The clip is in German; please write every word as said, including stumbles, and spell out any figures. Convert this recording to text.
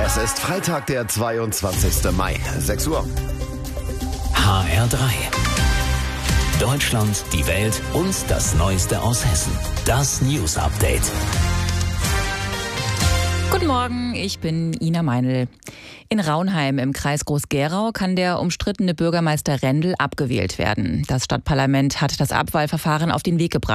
Es ist Freitag, der zweiundzwanzigste Mai, sechs Uhr. H R drei. Deutschland, die Welt und das Neueste aus Hessen. Das News Update. Guten Morgen, ich bin Ina Meinl. In Raunheim im Kreis Groß-Gerau kann der umstrittene Bürgermeister Rendel abgewählt werden. Das Stadtparlament hat das Abwahlverfahren auf den Weg gebracht.